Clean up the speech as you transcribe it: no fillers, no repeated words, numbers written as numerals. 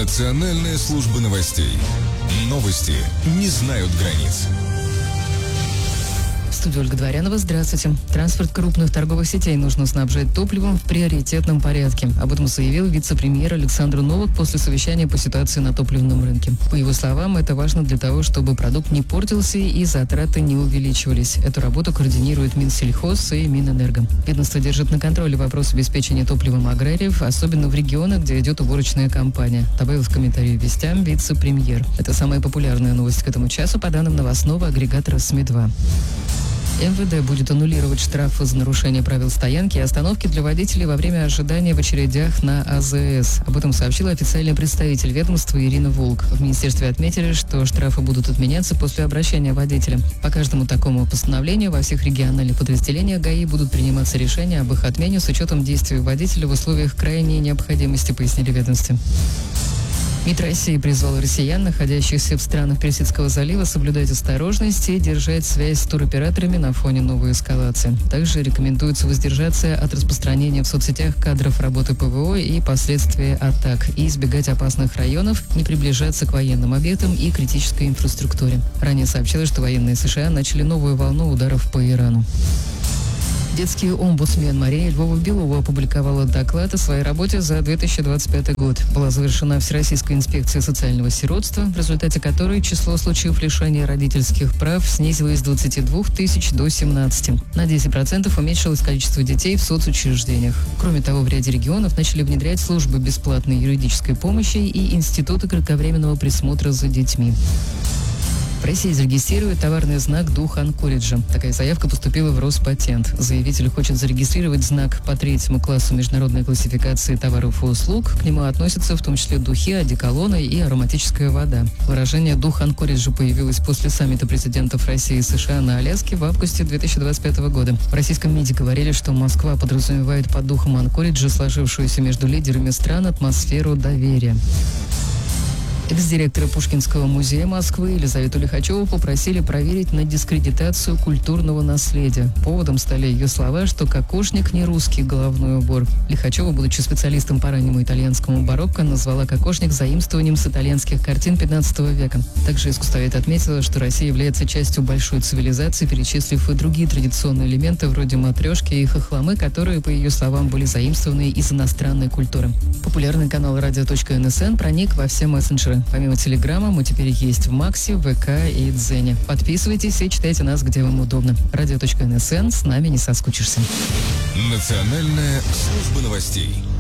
Национальная служба новостей. Новости не знают границ. В студии Ольга Дворянова. Здравствуйте. Транспорт крупных торговых сетей нужно снабжать топливом в приоритетном порядке. Об этом заявил вице-премьер Александр Новак после совещания по ситуации на топливном рынке. По его словам, это важно для того, чтобы продукт не портился и затраты не увеличивались. Эту работу координирует Минсельхоз и Минэнерго. Ведомство держит на контроле вопрос обеспечения топливом аграриев, особенно в регионах, где идет уборочная кампания, добавил в комментарии «Вестям» вице-премьер. Это самая популярная новость к этому часу по данным новостного агрегатора СМИ-2. МВД будет аннулировать штрафы за нарушение правил стоянки и остановки для водителей во время ожидания в очередях на АЗС. Об этом сообщила официальный представитель ведомства Ирина Волк. В министерстве отметили, что штрафы будут отменяться после обращения водителя. По каждому такому постановлению во всех региональных подразделениях ГАИ будут приниматься решения об их отмене с учетом действий водителя в условиях крайней необходимости, пояснили в ведомстве. МИД России призвал россиян, находящихся в странах Персидского залива, соблюдать осторожность и держать связь с туроператорами на фоне новой эскалации. Также рекомендуется воздержаться от распространения в соцсетях кадров работы ПВО и последствий атак, и избегать опасных районов, не приближаться к военным объектам и критической инфраструктуре. Ранее сообщалось, что военные США начали новую волну ударов по Ирану. Детский омбудсмен Мария Львова-Белова опубликовала доклад о своей работе за 2025 год. Была завершена Всероссийская инспекция социального сиротства, в результате которой число случаев лишения родительских прав снизилось с 22 тысяч до 17. На 10% уменьшилось количество детей в соцучреждениях. Кроме того, в ряде регионов начали внедрять службы бесплатной юридической помощи и институты кратковременного присмотра за детьми. В России зарегистрирует товарный знак «Дух Анкориджа». Такая заявка поступила в Роспатент. Заявитель хочет зарегистрировать знак по 3-му классу международной классификации товаров и услуг. К нему относятся в том числе духи, одеколоны и ароматическая вода. Выражение «Дух Анкориджа» появилось после саммита президентов России и США на Аляске в августе 2025 года. В российском МИДе говорили, что Москва подразумевает под духом Анкориджа сложившуюся между лидерами стран атмосферу доверия. Экс-директора Пушкинского музея Москвы Елизавету Лихачеву попросили проверить на дискредитацию культурного наследия. Поводом стали ее слова, что кокошник не русский головной убор. Лихачева, будучи специалистом по раннему итальянскому барокко, назвала кокошник заимствованием с итальянских картин 15 века. Также искусствовед отметила, что Россия является частью большой цивилизации, перечислив и другие традиционные элементы вроде матрешки и хохломы, которые, по ее словам, были заимствованы из иностранной культуры. Популярный канал radio.nsn проник во все мессенджеры. Помимо Телеграма, мы теперь есть в Максе, ВК и Дзене. Подписывайтесь и читайте нас, где вам удобно. Radio.nsn, с нами не соскучишься. Национальная служба новостей.